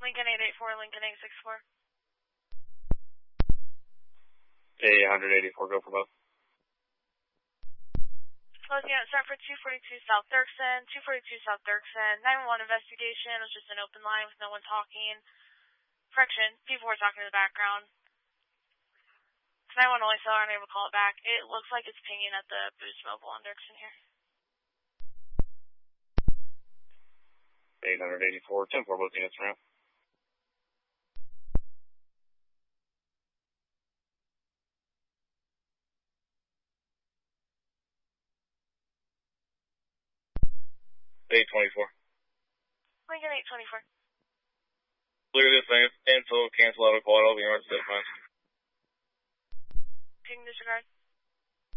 Lincoln 884, Lincoln 864. 884, go for both. Closing out, start for 242 South Dirksen, 242 South Dirksen, 911 investigation, it was just an open line with no one talking. Correction, people were talking in the background. 911 only, so I'm able to call it back. It looks like it's pinging at the Boost Mobile on Dirksen here. 884, 10-4, both units around. Lincoln 824. Look at this thing. Info, cancel out, call it over, you're on set fine. Ping disregard.